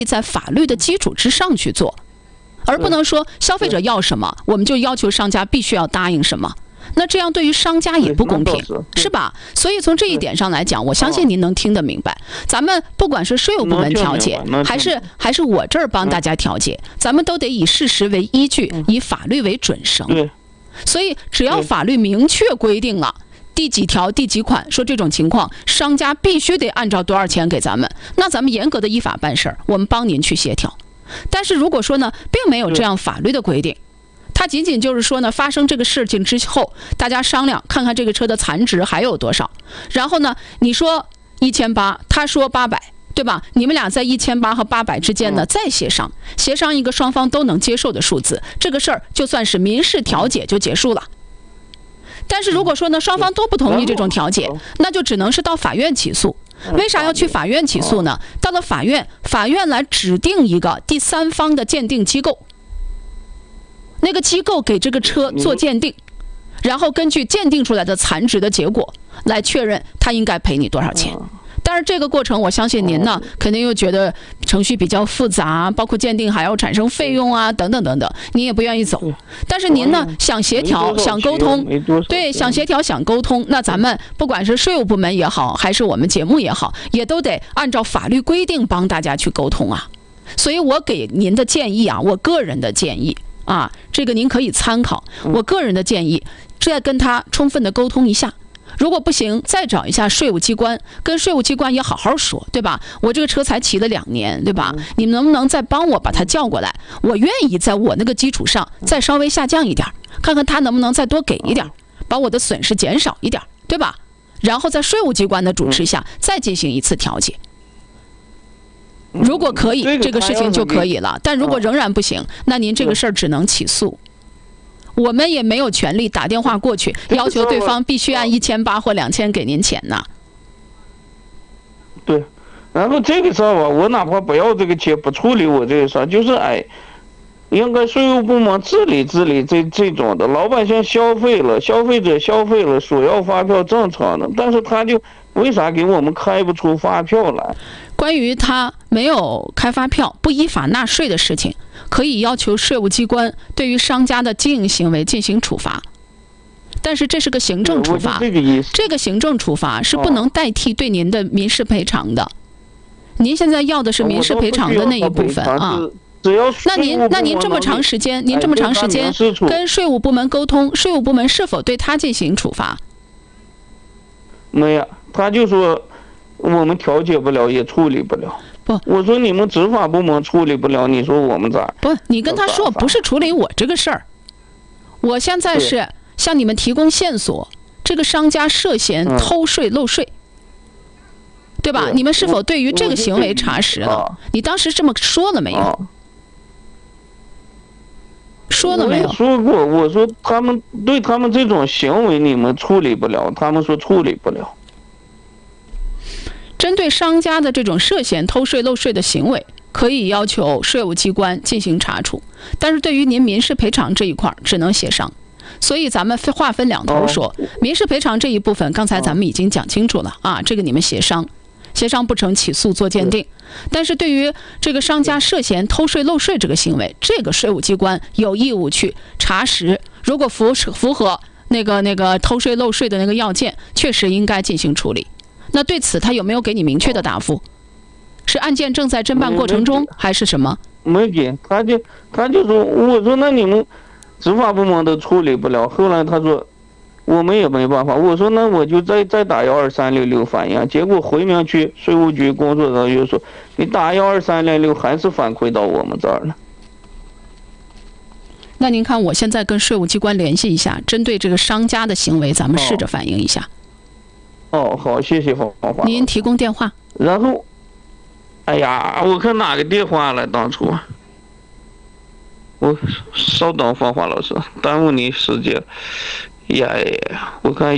在法律的基础之上去做，而不能说消费者要什么，我们就要求商家必须要答应什么。那这样对于商家也不公平，是吧？所以从这一点上来讲，我相信您能听得明白。咱们不管是税务部门调解，还是我这儿帮大家调解，咱们都得以事实为依据，以法律为准绳。所以只要法律明确规定了第几条第几款，说这种情况商家必须得按照多少钱给咱们，那咱们严格的依法办事儿，我们帮您去协调。但是如果说呢，并没有这样法律的规定，它仅仅就是说呢，发生这个事情之后，大家商量看看这个车的残值还有多少，然后呢，你说1800，他说800，对吧？你们俩在1800和800之间呢，再协商一个双方都能接受的数字，这个事儿就算是民事调解就结束了。但是如果说呢，双方都不同意这种调解，那就只能是到法院起诉。为啥要去法院起诉呢？到了法院来指定一个第三方的鉴定机构，那个机构给这个车做鉴定，然后根据鉴定出来的残值的结果来确认他应该赔你多少钱。但是这个过程，我相信您呢，肯定又觉得程序比较复杂，包括鉴定还要产生费用啊，等等等等，您也不愿意走。但是您呢，想协调，想沟通，对，想协调，想沟通，那咱们不管是税务部门也好，还是我们节目也好，也都得按照法律规定帮大家去沟通啊。所以我给您的建议啊，我个人的建议啊，这个您可以参考。我个人的建议，再跟他充分的沟通一下。如果不行，再找一下税务机关，跟税务机关也好好说，对吧？我这个车才骑了2年，对吧？你们能不能再帮我把他叫过来？我愿意在我那个基础上再稍微下降一点，看看他能不能再多给一点，把我的损失减少一点，对吧？然后在税务机关的主持下，再进行一次调解。如果可以，这个事情就可以了。但如果仍然不行，那您这个事儿只能起诉。我们也没有权利打电话过去要求对方必须按1800或2000给您钱呢。 对，然后这个事儿吧，我哪怕不要这个钱，不处理我这个事儿，就是应该税务部门治理这种的，老百姓消费了，消费者消费了，索要发票正常的，但是他就为啥给我们开不出发票来？ 关于他没有开发票、不依法纳税的事情，可以要求税务机关对于商家的经营行为进行处罚，但是这是个行政处罚，这个行政处罚是不能代替对您的民事赔偿的。您现在要的是民事赔偿的那一部分啊。那您这么长时间，跟税务部门沟通，税务部门是否对他进行处罚？ 没有，他就说我们调解不了，也处理不了。 不， 我说你们执法部门处理不了，你说我们咋？ 不，你跟他说不是处理我这个事儿，我现在是向你们提供线索，这个商家涉嫌偷税漏税，对吧？你们是否对于这个行为查实了？你当时这么说了没有？说了没有？ 我说过，我说他们这种行为你们处理不了，他们说处理不了。 针对商家的这种涉嫌偷税漏税的行为，可以要求税务机关进行查处，但是对于您民事赔偿这一块只能协商。所以咱们划分两头说，民事赔偿这一部分刚才咱们已经讲清楚了啊，这个你们协商不成起诉做鉴定。但是对于这个商家涉嫌偷税漏税这个行为，这个税务机关有义务去查实，如果符合那个偷税漏税的那个要件，确实应该进行处理。那对此他有没有给你明确的答复？是案件正在侦办过程中还是什么？ 没给，他就说，我说那你们执法部门都处理不了。后来他说我们也没办法。我说那我就再打12366反映。结果回民区税务局工作人员说你打12366还是反馈到我们这儿了。 那您看我现在跟税务机关联系一下，针对这个商家的行为咱们试着反映一下。 哦，好，谢谢黄华。 您提供电话。 然后哎呀，我看哪个电话了当初。我稍等，芳华老师，耽误你时间。呀，我看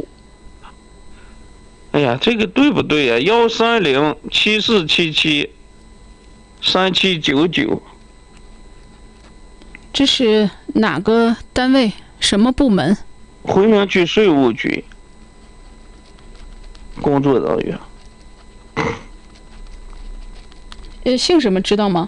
哎呀，这个对不对呀？13074773799。 这是哪个单位？什么部门？ 回民区税务局工作人员。 姓什么知道吗？